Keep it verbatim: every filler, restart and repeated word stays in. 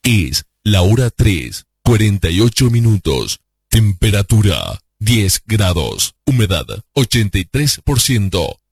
Es la hora tres, cuarenta y ocho minutos. Temperatura diez grados. Humedad ochenta y tres por ciento.